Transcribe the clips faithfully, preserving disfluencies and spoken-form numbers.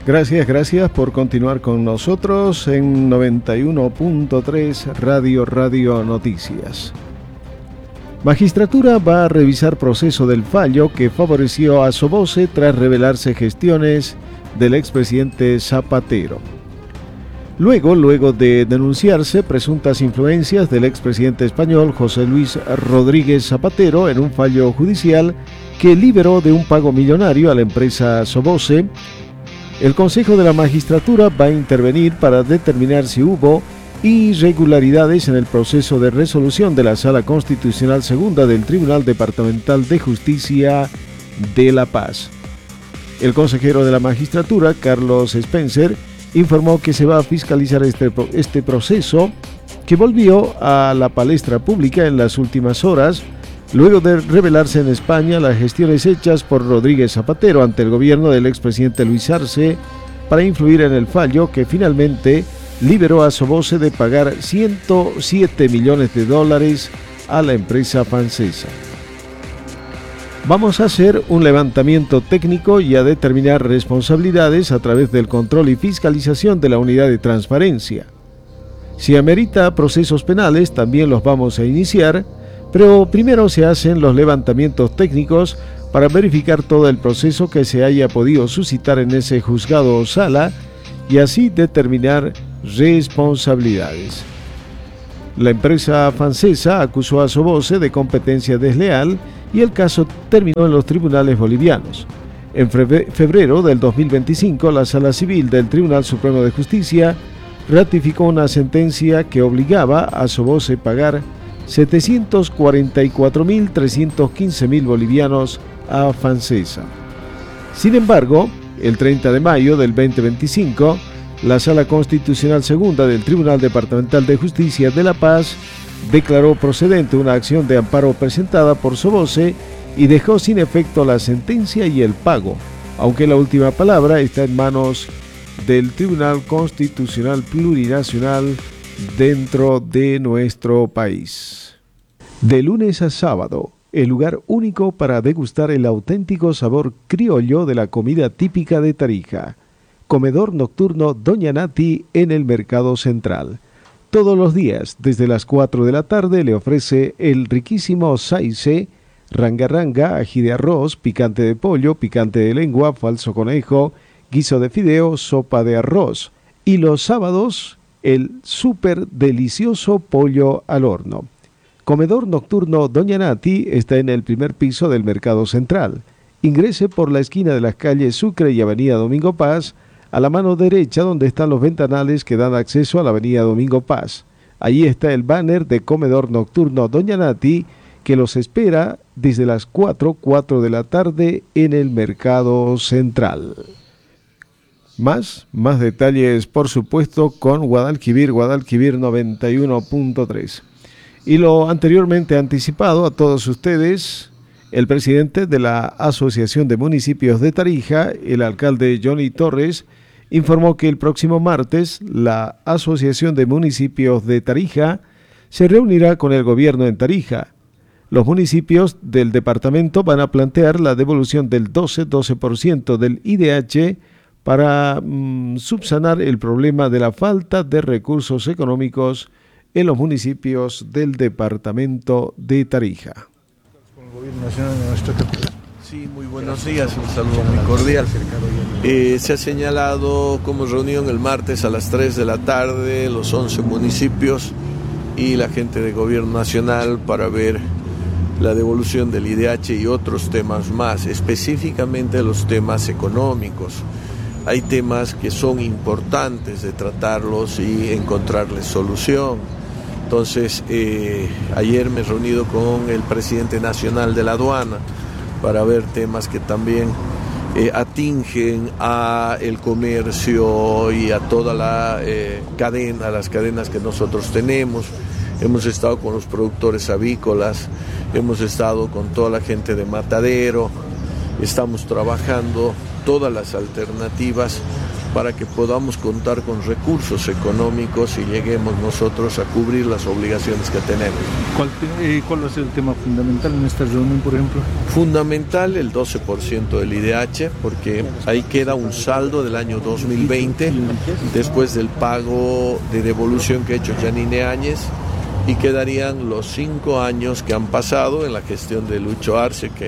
Gracias, gracias por continuar con nosotros en noventa y uno punto tres Radio Radio Noticias. Magistratura va a revisar proceso del fallo que favoreció a Somoza tras revelarse gestiones del expresidente Zapatero. Luego, luego de denunciarse presuntas influencias del expresidente español José Luis Rodríguez Zapatero en un fallo judicial que liberó de un pago millonario a la empresa Somoza, el Consejo de la Magistratura va a intervenir para determinar si hubo irregularidades en el proceso de resolución de la Sala Constitucional Segunda del Tribunal Departamental de Justicia de La Paz. El consejero de la Magistratura, Carlos Spencer, informó que se va a fiscalizar este, este proceso que volvió a la palestra pública en las últimas horas, luego de revelarse en España las gestiones hechas por Rodríguez Zapatero ante el gobierno del expresidente Luis Arce para influir en el fallo que finalmente liberó a Somoza de pagar ciento siete millones de dólares a la empresa francesa. Vamos a hacer un levantamiento técnico y a determinar responsabilidades a través del control y fiscalización de la unidad de transparencia. Si amerita procesos penales, también los vamos a iniciar, pero primero se hacen los levantamientos técnicos para verificar todo el proceso que se haya podido suscitar en ese juzgado o sala y así determinar responsabilidades. La empresa francesa acusó a Somoza de competencia desleal y el caso terminó en los tribunales bolivianos. En febrero del dos mil veinticinco, la Sala Civil del Tribunal Supremo de Justicia ratificó una sentencia que obligaba a Somoza a pagar setecientos cuarenta y cuatro mil trescientos quince mil bolivianos a francesa. Sin embargo, el treinta de mayo del veinte veinticinco, la Sala Constitucional Segunda del Tribunal Departamental de Justicia de La Paz declaró procedente una acción de amparo presentada por Somoza y dejó sin efecto la sentencia y el pago, aunque la última palabra está en manos del Tribunal Constitucional Plurinacional dentro de nuestro país. De lunes a sábado, el lugar único para degustar el auténtico sabor criollo de la comida típica de Tarija. Comedor nocturno Doña Nati en el Mercado Central. Todos los días, desde las cuatro de la tarde, le ofrece el riquísimo saice, ranga ranga, ají de arroz, picante de pollo, picante de lengua, falso conejo, guiso de fideo, sopa de arroz. Y los sábados, el súper delicioso pollo al horno. Comedor nocturno Doña Nati está en el primer piso del Mercado Central. Ingrese por la esquina de las calles Sucre y Avenida Domingo Paz, a la mano derecha donde están los ventanales que dan acceso a la Avenida Domingo Paz. Allí está el banner de Comedor Nocturno Doña Nati, que los espera desde las cuatro, cuatro de la tarde en el Mercado Central. Más, más detalles, por supuesto, con Guadalquivir, Guadalquivir noventa y uno punto tres. Y lo anteriormente anticipado a todos ustedes, el presidente de la Asociación de Municipios de Tarija, el alcalde Johnny Torres, informó que el próximo martes la Asociación de Municipios de Tarija se reunirá con el gobierno en Tarija. Los municipios del departamento van a plantear la devolución del doce por ciento del I D H para mmm, subsanar el problema de la falta de recursos económicos en los municipios del departamento de Tarija. Con el gobierno nacional de nuestra capital. Sí, muy buenos días, un saludo muy cordial. Eh, se ha señalado como reunión el martes a las tres de la tarde los once municipios y la gente del gobierno nacional para ver la devolución del I D H y otros temas más, específicamente los temas económicos. Hay temas que son importantes de tratarlos y encontrarles solución. Entonces, eh, ayer me he reunido con el presidente nacional de la aduana para ver temas que también eh, atingen a el comercio y a toda la eh, cadena, las cadenas que nosotros tenemos. Hemos estado con los productores avícolas, hemos estado con toda la gente de matadero, estamos trabajando todas las alternativas para que podamos contar con recursos económicos y lleguemos nosotros a cubrir las obligaciones que tenemos. ¿Cuál, eh, cuál va a ser el tema fundamental en esta reunión, por ejemplo? Fundamental el doce por ciento del I D H, porque ahí queda un saldo del año dos mil veinte, después del pago de devolución que ha hecho Yanine Áñez, y quedarían los cinco años que han pasado en la gestión de Lucho Arce, que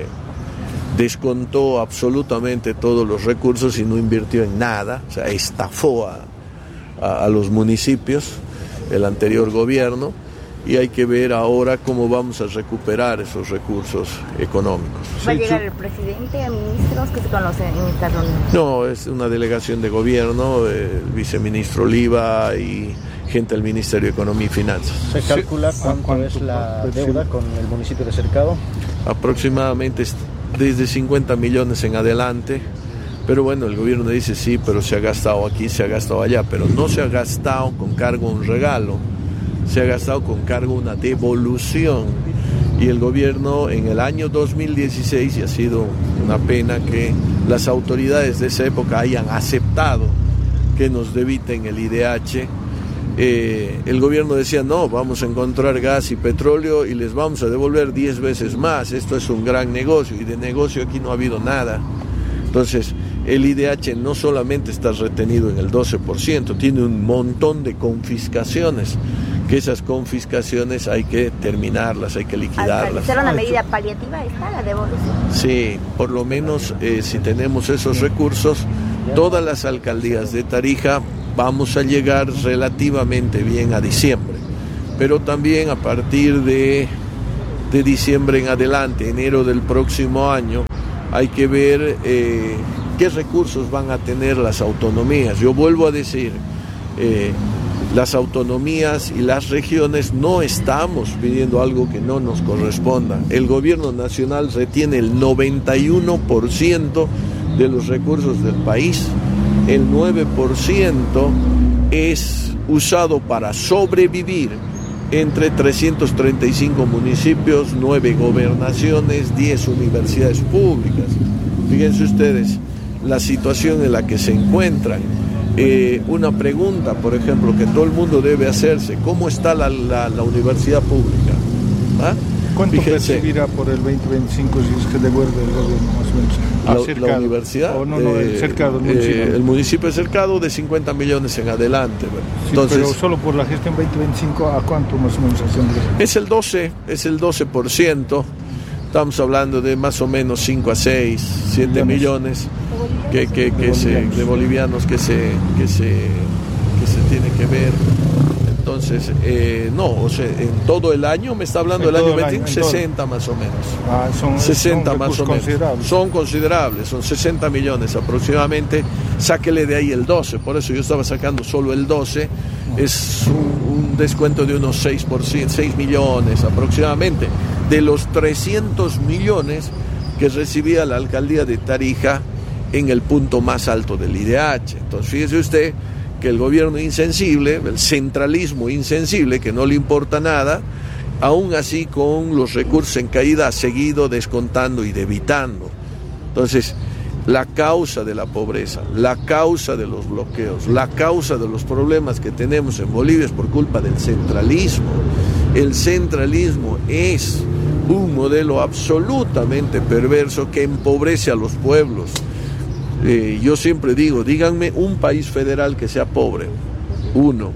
descontó absolutamente todos los recursos y no invirtió en nada, o sea, estafó a, a, a los municipios, el anterior gobierno, y hay que ver ahora cómo vamos a recuperar esos recursos económicos. ¿Va a llegar el presidente, ministros que se conocen en esta reunión? No, es una delegación de gobierno, el viceministro Oliva y gente del Ministerio de Economía y Finanzas. ¿Se calcula cuánto es la deuda con el municipio de Cercado? Aproximadamente desde cincuenta millones en adelante, pero bueno, el gobierno dice sí, pero se ha gastado aquí, se ha gastado allá, pero no se ha gastado con cargo a un regalo, se ha gastado con cargo a una devolución, y el gobierno en el año dos mil dieciséis, y ha sido una pena que las autoridades de esa época hayan aceptado que nos debiten el I D H. Eh, el gobierno decía no, vamos a encontrar gas y petróleo y les vamos a devolver diez veces más, esto es un gran negocio, y de negocio aquí no ha habido nada. Entonces el I D H no solamente está retenido en el doce por ciento, tiene un montón de confiscaciones, que esas confiscaciones hay que terminarlas, hay que liquidarlas. ¿Será una medida paliativa esta, la devolución? Sí, por lo menos eh, si tenemos esos recursos, todas las alcaldías de Tarija vamos a llegar relativamente bien a diciembre, pero también a partir de, de diciembre en adelante, enero del próximo año, hay que ver eh, qué recursos van a tener las autonomías. Yo vuelvo a decir, eh, las autonomías y las regiones no estamos pidiendo algo que no nos corresponda. El gobierno nacional retiene el noventa y uno por ciento de los recursos del país. El nueve por ciento es usado para sobrevivir entre trescientos treinta y cinco municipios, nueve gobernaciones, diez universidades públicas. Fíjense ustedes la situación en la que se encuentran. Eh, una pregunta, por ejemplo, que todo el mundo debe hacerse: ¿cómo está la, la, la universidad pública? ¿Ah? ¿Cuánto percibirá por el veinte veinticinco si es que devuelve el gobierno más o menos? La, la universidad, o no, no, el cercado, el municipio. Eh, el municipio de Cercado de cincuenta millones en adelante. Bueno. Sí, entonces, pero solo por la gestión veinte veinticinco, ¿a cuánto más o menos asciende? Es el doce, es el doce por ciento. Estamos hablando de más o menos cinco a seis, siete millones que, que, que de, se, bolivianos. de bolivianos que se, que se, que se tiene que ver. Entonces, eh, no, o sea, en todo el año, me está hablando del año veinticinco, sesenta más o menos. Ah, son, sesenta son más o menos. Considerables. Son considerables, son sesenta millones aproximadamente. Sáquele de ahí el doce, por eso yo estaba sacando solo el doce. Es un, un descuento de unos seis por ciento, seis millones aproximadamente, de los trescientos millones que recibía la alcaldía de Tarija en el punto más alto del I D H. Entonces, fíjese usted que el gobierno insensible, el centralismo insensible, que no le importa nada, aún así con los recursos en caída ha seguido descontando y debitando. Entonces, la causa de la pobreza, la causa de los bloqueos, la causa de los problemas que tenemos en Bolivia es por culpa del centralismo. El centralismo es un modelo absolutamente perverso que empobrece a los pueblos. Eh, yo siempre digo, díganme un país federal que sea pobre, uno,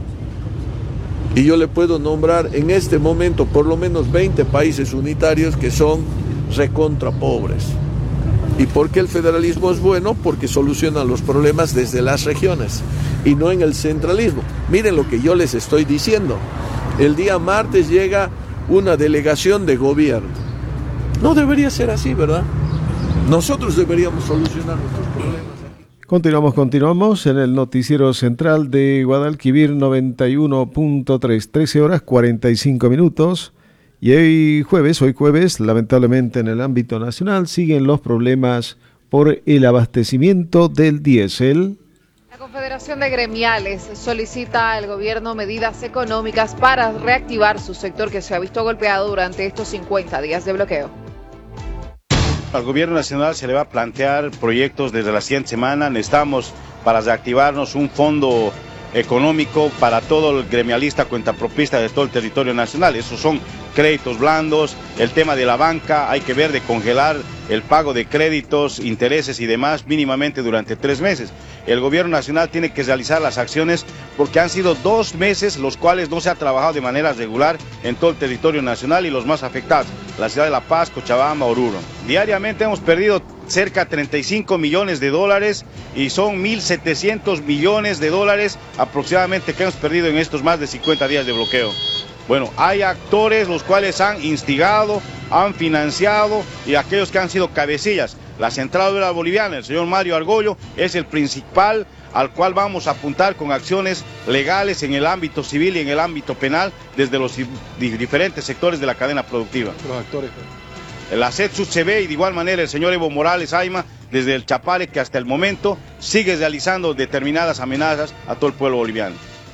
y yo le puedo nombrar en este momento por lo menos veinte países unitarios que son recontra pobres. ¿Y por qué el federalismo es bueno? Porque soluciona los problemas desde las regiones y no en el centralismo. Miren lo que yo les estoy diciendo. El día martes llega una delegación de gobierno. No debería ser así, ¿verdad? Nosotros deberíamos solucionar nuestros problemas. Continuamos, continuamos en el noticiero central de Guadalquivir noventa y uno punto tres, trece horas cuarenta y cinco minutos. Y hoy jueves, hoy jueves, lamentablemente en el ámbito nacional, siguen los problemas por el abastecimiento del diésel. La Confederación de Gremiales solicita al gobierno medidas económicas para reactivar su sector que se ha visto golpeado durante estos cincuenta días de bloqueo. Al gobierno nacional se le va a plantear proyectos desde la siguiente semana. Necesitamos para reactivarnos un fondo económico para todo el gremialista cuentapropista de todo el territorio nacional. Esos son créditos blandos, el tema de la banca, hay que ver de congelar el pago de créditos, intereses y demás mínimamente durante tres meses. El gobierno nacional tiene que realizar las acciones porque han sido dos meses los cuales no se ha trabajado de manera regular en todo el territorio nacional y los más afectados, la ciudad de La Paz, Cochabamba, Oruro. Diariamente hemos perdido cerca de treinta y cinco millones de dólares y son mil setecientos millones de dólares aproximadamente que hemos perdido en estos más de cincuenta días de bloqueo. Bueno, hay actores los cuales han instigado, han financiado y aquellos que han sido cabecillas. La Central Obrera Boliviana, el señor Mario Argollo, es el principal al cual vamos a apuntar con acciones legales en el ámbito civil y en el ámbito penal desde los diferentes sectores de la cadena productiva. Los actores. La CETSU se ve y de igual manera el señor Evo Morales Ayma, desde el Chapare, que hasta el momento sigue realizando determinadas amenazas a todo el pueblo boliviano.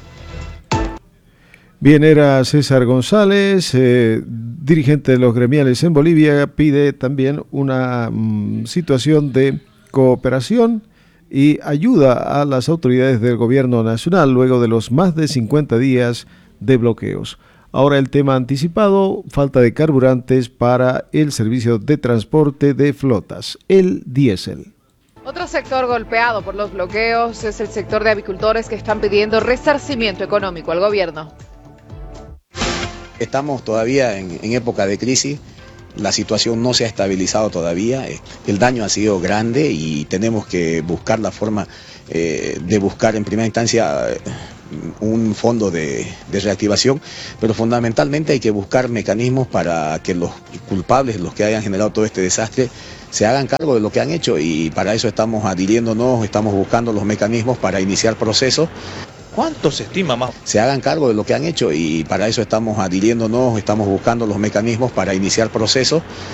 Bien, era César González, eh, dirigente de los gremiales en Bolivia, pide también una mm, situación de cooperación y ayuda a las autoridades del gobierno nacional luego de los más de cincuenta días de bloqueos. Ahora el tema anticipado, falta de carburantes para el servicio de transporte de flotas, el diésel. Otro sector golpeado por los bloqueos es el sector de avicultores que están pidiendo resarcimiento económico al gobierno. Estamos todavía en, en época de crisis, la situación no se ha estabilizado todavía, el daño ha sido grande y tenemos que buscar la forma eh, de buscar en primera instancia un fondo de, de reactivación, pero fundamentalmente hay que buscar mecanismos para que los culpables, los que hayan generado todo este desastre, se hagan cargo de lo que han hecho y para eso estamos adhiriéndonos, estamos buscando los mecanismos para iniciar procesos. ¿Cuánto se estima más? Se hagan cargo de lo que han hecho y para eso estamos adhiriéndonos, estamos buscando los mecanismos para iniciar procesos